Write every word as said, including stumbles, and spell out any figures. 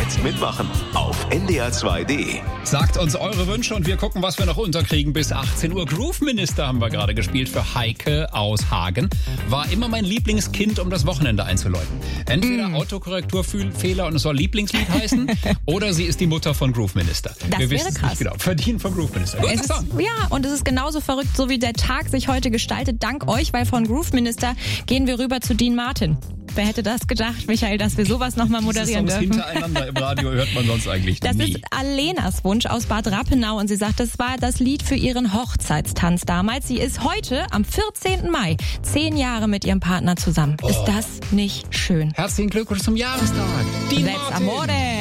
Jetzt mitmachen auf n d r zwei punkt d e. Sagt uns eure Wünsche und wir gucken, was wir noch unterkriegen. Bis achtzehn Uhr. Groove Minister haben wir gerade gespielt für Heike aus Hagen. War immer mein Lieblingskind, um das Wochenende einzuläuten. Entweder mm. Autokorrekturfehler und es soll Lieblingslied heißen oder sie ist die Mutter von Groove Minister. Das wir wäre krass. Nicht genau. Verdient von Groove Minister. Es ist, ja, und es ist genauso verrückt, so wie der Tag sich heute gestaltet. Dank euch, weil von Groove Minister gehen wir rüber zu Dean Martin. Wer hätte das gedacht, Michael, dass wir sowas nochmal moderieren Songs dürfen? Hintereinander im Radio hört man sonst eigentlich das nie. Das ist Alenas Wunsch aus Bad Rappenau und sie sagt, das war das Lied für ihren Hochzeitstanz damals. Sie ist heute am vierzehnten Mai zehn Jahre mit ihrem Partner zusammen. Oh. Ist das nicht schön? Herzlichen Glückwunsch zum Jahrestag. Dean That's Martin. Amore.